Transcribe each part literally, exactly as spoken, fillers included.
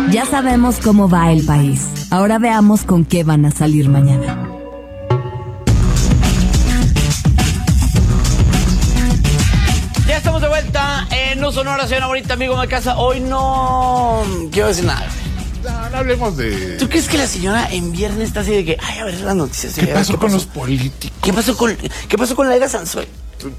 Ya sabemos cómo va el país. Ahora veamos con qué van a salir mañana. Ya estamos de vuelta en No Sonora, señora bonita, amigo de casa. Hoy no quiero decir nada. No, no hablemos de... ¿Tú crees que la señora en viernes está así de que, ay, a ver las noticias? ¿Qué pasó, ¿Qué con pasó? los políticos? ¿Qué pasó con, qué pasó con Laida Sansores?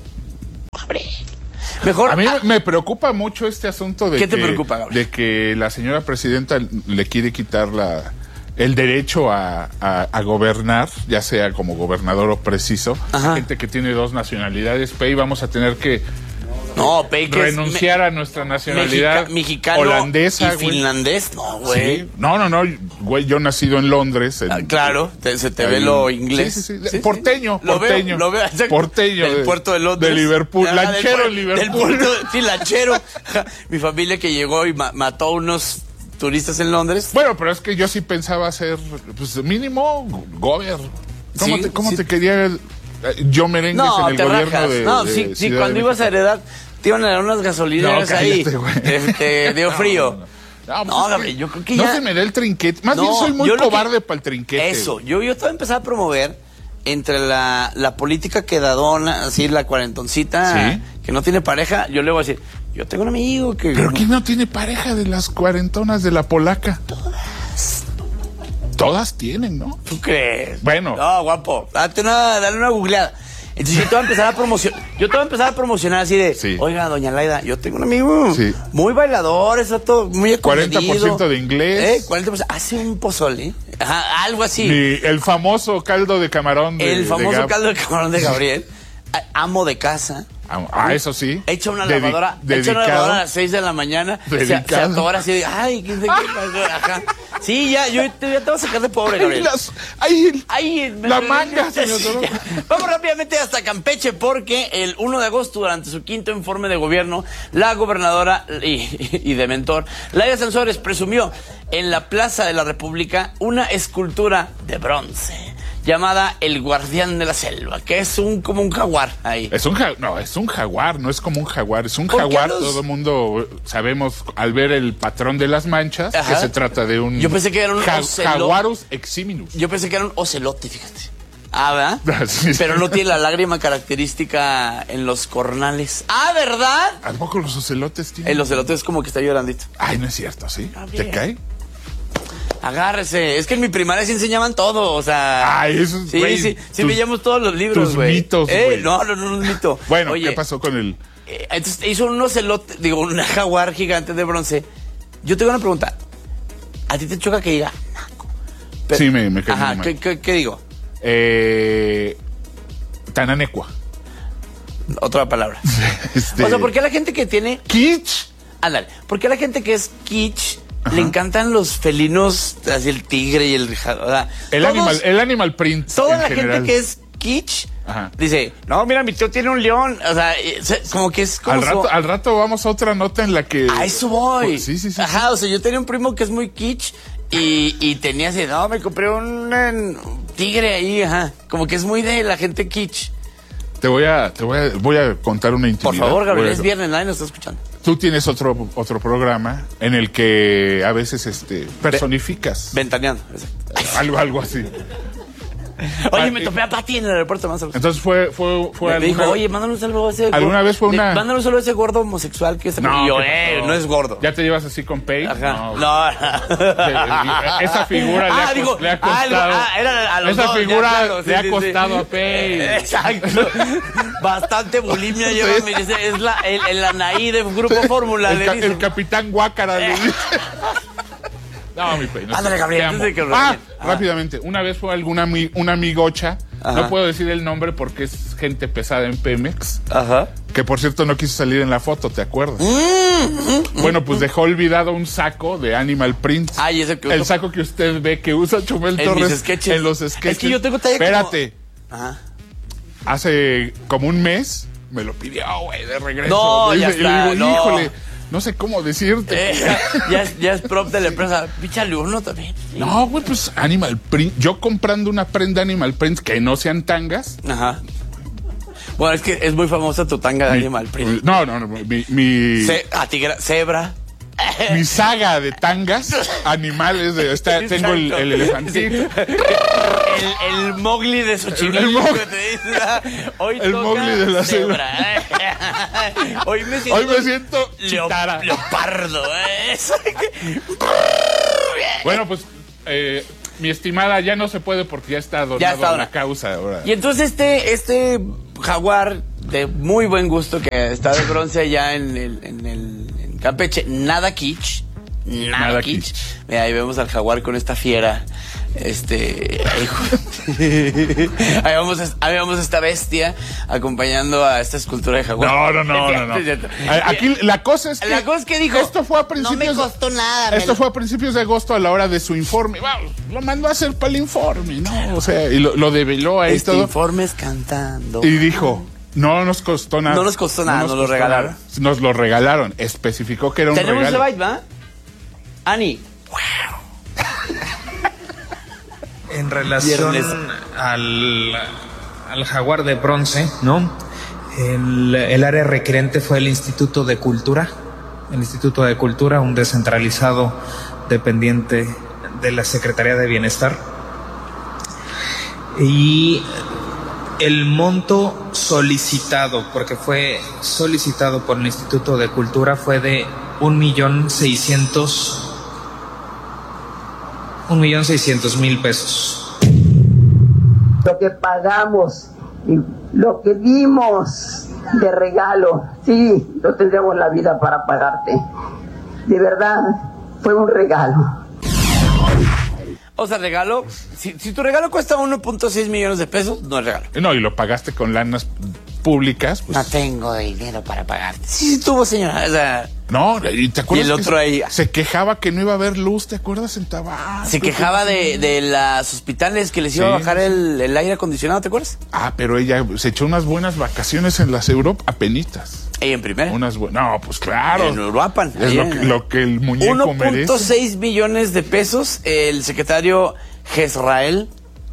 Hombre. Mejor. A mí me preocupa mucho este asunto de ¿Qué te que, preocupa, Gabriel? de que la señora presidenta le quiere quitar la, el derecho a, a, a gobernar, ya sea como gobernador o preciso. Ajá. Gente que tiene dos nacionalidades, Pei, vamos a tener que No, Pei, que renunciar es a nuestra nacionalidad Mexica, mexicano holandesa, y güey. finlandés. No, güey. Sí. No, no, no, güey, yo nacido en Londres. En, Ah, claro, te, se te ve en- lo inglés. Sí, sí, sí. Porteño, Lo porteño. veo, lo veo. exacto. Porteño. Del de- puerto de Londres. De Liverpool. Ajá, del Lanchero puer- en Liverpool. Del puerto, sí, lanchero. Mi familia que llegó y ma- mató a unos turistas en Londres. Bueno, pero es que yo sí pensaba ser, pues mínimo, gober. ¿Cómo, Sí, te, cómo sí. te quería eh, yo merengues No, en el te gobierno rajas. de No, de sí, sí, Ciudad cuando de ibas a México? heredar, te iban a dar unas gasolineras No, ahí. cállate, güey. Te, te dio No, frío. no, no. No, pues No, es Gabriel, que yo creo que no ya- se me da el trinquete. Más No, bien soy muy yo lo que- cobarde para el trinquete. Eso, yo, yo te voy a empezar a promover entre la, la política quedadona, así la cuarentoncita, Sí. que no tiene pareja, yo le voy a decir, yo tengo un amigo que... ¿Pero quién no tiene pareja de las cuarentonas de la polaca? Todas. Todas tienen, ¿no? ¿Tú crees? Bueno. No, guapo, date una, dale una googleada. Entonces yo te voy a empezar a promocionar, yo te voy a empezar a promocionar así de, Sí. oiga, doña Laida, yo tengo un amigo Sí. muy bailador, está todo muy cuarenta por ciento de inglés. ¿Eh? cuarenta por ciento, hace un pozole, ajá, algo así. Y el famoso caldo de camarón de El de famoso Gap. caldo de camarón de Gabriel, a- amo de casa. Ah, ah, eso sí. Echa una Dedi- lavadora, echa una dedicado. lavadora a las seis de la mañana, se, se Dedicado. atora así de, ay, ¿quién sé qué pasó? Ajá. Sí, ya, yo te, ya te voy a sacar de pobre, Ay, Gabriel. las- ay, el- Ay, me- la me- manga, Sí, señor Toro. ya. Vamos rápidamente hasta Campeche porque el uno de agosto, durante su quinto informe de gobierno, la gobernadora y, y de mentor, Laida Sansores, presumió en la Plaza de la República una escultura de bronce llamada El Guardián de la Selva, que es un como un jaguar ahí. Es un ja- no, es un jaguar, no es como un jaguar, es un ¿Por qué jaguar. los- Todo el mundo eh, sabemos al ver el patrón de las manchas Ajá. que se trata de un Yo pensé que era un ja- ocelo- Jaguarus eximinus. Yo pensé que era un ocelote, fíjate. Ah, ¿verdad? Sí. Pero no tiene la lágrima característica en los cornales. Ah, ¿verdad? ¿A poco los ocelotes tienen? El ocelote es como que está llorandito. Ay, no es cierto, ¿sí? Gabriel. ¿Te cae? Agárrese. Es que en mi primaria sí enseñaban todo, o sea... Ay, eso es, Sí, güey, sí, sí tus- veíamos todos los libros, tus güey. mitos, Eh, güey. No, no, no, no es mito. Bueno, Oye, ¿qué pasó con el...? eh, entonces hizo un ocelote, digo, un jaguar gigante de bronce. Yo tengo una pregunta. ¿A ti te choca que diga naco? Pero- Sí, me- me cae Ajá, muy mal. ¿qué, qué, qué digo? Eh, Tananecua. Otra palabra. Este, O sea, ¿por qué la gente que tiene... Kitsch. Ándale, ¿por qué la gente que es kitsch le encantan los felinos, así el tigre y el... ja- o sea, El todos- animal, el animal print. Toda en la general. gente que es kitsch Ajá. dice, no, mira, mi tío tiene un león. O sea, eh, se- como que es como... Al su- rato, al rato vamos a otra nota en la que... A eso voy. Sí, sí, sí. Ajá, o sea, yo tenía un primo que es muy kitsch y, y tenía así, no, me compré un, un tigre ahí, ajá. Como que es muy de la gente kitsch. Te voy a, te voy a, voy a contar una intimidad. Por favor, Gabriel, Voy a- es viernes, nadie nos está escuchando. Tú tienes otro, otro programa en el que a veces este, personificas Ventaneando. exacto. algo, algo así. Oye, me topé a Pati en el aeropuerto más. Entonces fue, fue, fue Me dijo, alguna- oye, mándale un saludo a ese... ¿Alguna gordo- vez fue de- una- Mándale un saludo a ese gordo homosexual que está... No, y yo, ¿qué eh, pasó? no es gordo. ¿Ya te llevas así con Pei? Ajá. No. No. Esa figura le ha, Ah, digo, cos- le ha ah, costado. algo- ah, era a los esa dos, ya, figura claro, sí, le ha sí, sí. costado a Pei. Exacto. Bastante bulimia lleva, me dice, es la, el, el Anaí de Grupo Fórmula, El, le ca- dice. el capitán Guácara. le dice. No, mi Pei. No Ándale, te- Gabriel, te amo. antes de que lo Ah, regañen. Ah. rápidamente. Una vez fue alguna ami- una amigocha. Ajá. No puedo decir el nombre porque es gente pesada en Pemex. Ajá. Que por cierto no quiso salir en la foto, ¿te acuerdas? Mm, Bueno, pues dejó olvidado un saco de Animal Print. Ay, ese que El uso- saco que usted ve que usa Chumel En Torres mis sketches. en los sketches. Es que yo tengo talla como- Espérate, Ajá. hace como un mes me lo pidió, güey, de regreso. No, Me ya dice- y está, le digo, no. híjole, no sé cómo decirte. Eh, ya, es, ya es prop de la empresa. Píchale uno también. No, güey, pues Animal Print. Yo comprando una prenda Animal Print que no sean tangas. Ajá. Bueno, es que es muy famosa tu tanga de mi- Animal Print. No, no, no. Mi, mi- Ce- a tigra- cebra. mi saga de tangas, animales, de, está, tengo el, el elefantito. El, el Mowgli de Xochimilco. El Mowgli. Te dice, ah, hoy El toca Mowgli de la cebra. Hoy me siento, Hoy me siento leo- chitara. leopardo. ¿eh? Bueno, pues, eh, mi estimada, ya no se puede porque ya está donado Ya está a la donado. causa ahora. Y entonces este, este jaguar de muy buen gusto que está de bronce allá en el, en el en Campeche, nada kitsch, nada, Nada kitsch. kitsch. Mira, ahí vemos al jaguar con esta fiera. Este, ahí, ahí vamos, a- ahí vamos a esta bestia acompañando a esta escultura de jaguar. No, no, no, no, no. Es cierto. Aquí la cosa es que La cosa es que dijo, esto fue a no principios me costó nada. me Esto lo- fue a principios de agosto a la hora de su informe. Vamos, lo mandó a hacer para el informe, ¿no? O sea, y lo, lo develó ahí Este todo. informe es cantando. Y dijo, no nos costó nada. No nos costó nada, nos lo regalaron. nada. Nos lo regalaron. Especificó que era un Tenemos regalo. ese byte, ¿va? Ani. En relación Viernes. al, al jaguar de bronce, ¿no? El, el área requerente fue el Instituto de Cultura, el Instituto de Cultura, un descentralizado dependiente de la Secretaría de Bienestar. Y el monto solicitado, porque fue solicitado por el Instituto de Cultura, fue de un millón seiscientos un millón seiscientos mil pesos. Lo que pagamos y lo que dimos de regalo, sí, no tendríamos la vida para pagarte. De verdad, fue un regalo. O sea, regalo. Si, si tu regalo cuesta uno punto seis millones de pesos, no es regalo. No, y lo pagaste con lanas públicas. Pues, No tengo dinero para pagarte. Sí, sí tuvo, señora. O sea, no, y te acuerdas Y el que otro se, ahí. se quejaba que no iba a haber luz, ¿te acuerdas? En Tabasco. se quejaba de, de las hospitales que les iba Sí, a bajar sí. el, el aire acondicionado, ¿te acuerdas? Ah, pero ella se echó unas buenas vacaciones en las Europa, apenitas. Ella en primera. Unas buenas. No, pues claro. En Uruapan. Es ahí lo en- que, lo que el muñeco uno punto merece. seis millones de pesos. El secretario Jezrael.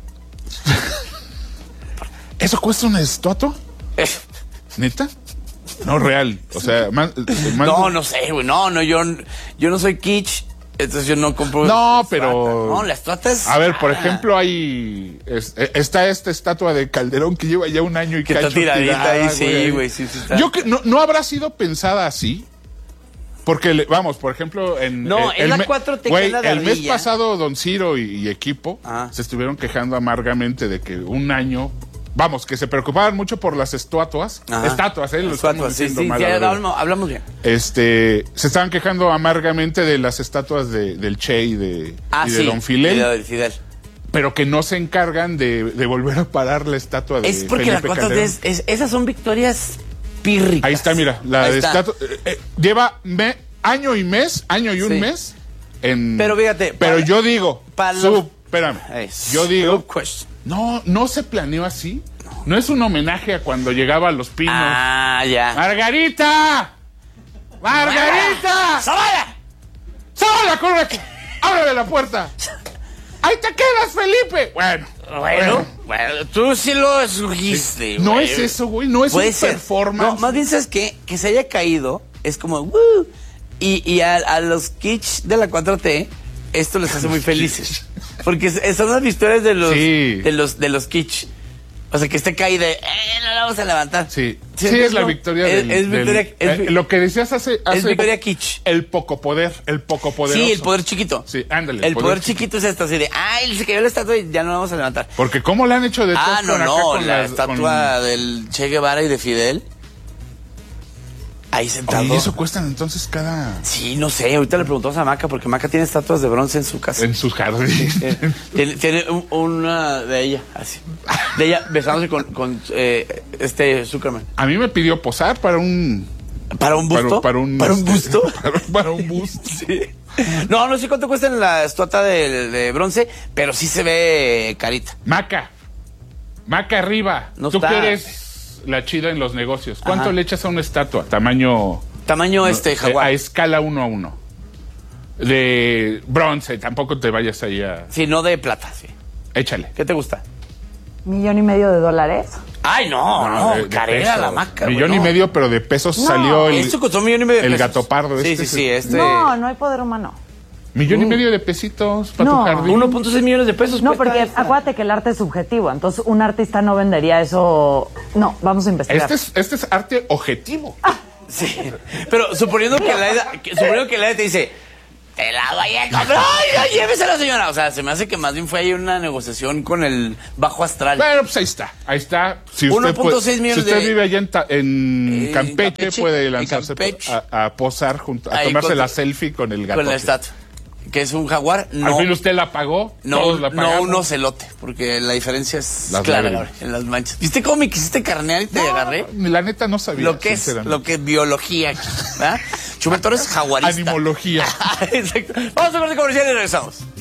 ¿Eso cuesta una estatua? ¿Neta? No, real. O sea, más, más- No, no sé, güey. No, no, yo, yo no soy kitsch. Entonces yo no compro. No, las pero- tuatas. No, las tuatas. A ver, por ah, ejemplo, hay. es- está esta estatua de Calderón que lleva ya un año y Que está cacho tiradita tirada, ahí, sí, güey, sí, sí está. Yo que no, no habrá sido pensada así. Porque, le- vamos, por ejemplo, en. No, el- es el la me- cuatro T, güey, que es la de el mes ardilla. pasado, Don Ciro y, y equipo Ah. se estuvieron quejando amargamente de que un año. Vamos, que se preocupaban mucho por las estatuas. Ajá. Estatuas, ¿eh? Lo estamos Estatuas, sí, diciendo sí, mal, ya a ver. hablamos, hablamos bien. Este, se estaban quejando amargamente de las estatuas de, del Che y de, Ah, y de sí. Don Fidel, y de Don Fidel. pero que no se encargan de, de volver a parar la estatua de Es porque Felipe las cuatro Calderón. es, es- esas son victorias pírricas. Ahí está, mira, la Ahí de está. estatua. eh, eh, lleva me- año y mes, año y un Sí. mes en. Pero fíjate, Pero para- yo digo, para los- sub, espérame, Es- yo digo, Good question. no, no se planeó así. No es un homenaje a cuando llegaba a Los Pinos. Ah, ya. ¡Margarita! ¡Margarita! ¡Zavala! ¡Sola, corre aquí! ¡Ábrele la puerta! ¡Ahí te quedas, Felipe! Bueno, Bueno, bueno, tú sí lo escogiste. no güey. es eso, güey, no es Puede un ser. performance. No, más bien, ¿sabes qué? Que se haya caído es como, ¡woo! Y, y a, a los kitsch de la cuatro T, esto les hace muy felices. Porque es- son las victorias de los, Sí. de los, de los kitsch. O sea, que esté caída, eh, no la vamos a levantar. Sí, ¿Sí sí, es la no? victoria Es, del, es victoria, del- es, eh, lo que decías hace, hace es victoria kitsch. el poco poder, el poco poder. Sí, el poder chiquito. Sí, ándale. El poder, chiquito es esto, así de, ay, se cayó la estatua y ya no la vamos a levantar. Porque cómo le han hecho de todo Ah, no, acá no, con la las- estatua del Che Guevara y de Fidel. Ahí con- sentado. Oye, ¿y eso cuestan entonces cada Sí, no sé, ahorita le preguntamos a Maca, porque Maca tiene estatuas de bronce en su casa. en sus jardines? Eh, tiene tiene un- una de ella, así. De ella besándose con, con eh, este Zuckerman. A mí me pidió posar para un ¿Para un busto? para, para un ¿Para un este, busto? para, para un busto. Sí. No, no sé cuánto cuesta en la estatua de, de bronce, pero sí se ve carita. Maca. Maca arriba. No Tú está. que eres la chida en los negocios. ¿Cuánto Ajá. le echas a una estatua? Tamaño Tamaño este eh, jaguar. a escala uno a uno. De bronce, tampoco te vayas ahí a... Sí, no de plata, sí. Échale. ¿Qué te gusta? Millón y medio de dólares. Ay, no, no, de- de carera pesos. la maca. Millón güey, y no. medio, pero de pesos No, salió el, Esto costó un millón y medio de el pesos. gato pardo. Sí, este sí, sí, este... No, no hay poder humano. Millón y Mm. medio de pesitos para No. tu jardín. uno punto seis millones de pesos. No, cuesta porque esta. acuérdate que el arte es subjetivo, entonces un artista no vendería eso. No, vamos a investigar. Este es, este es arte objetivo. Sí, pero suponiendo que la EDA, que- suponiendo que la EDA te dice, te la vaya a comprar, ay, ya, llévesela, señora. O sea, se me hace que más bien fue ahí una negociación con el bajo astral. Bueno, pues ahí está. Ahí está. Si usted, uno punto puede- seis millones si usted de- vive allá en, Ta- en En Campeche, Campeche, puede en lanzarse Campeche. a, a posar, junto, a Ahí tomarse con- la selfie con el gato. Con la estatua. Que es un jaguar, Al no, fin usted la pagó. no, todos la no pagamos. un ocelote, porque la diferencia es Las clara lágrimas. en las manchas. ¿Viste cómo me quisiste carnear y te agarré? La neta no sabía. Lo que es, sinceramente. lo que es biología aquí, ¿verdad? Chumel Torres es jaguarista. Animología. Exacto. Vamos a ver de comercial y regresamos.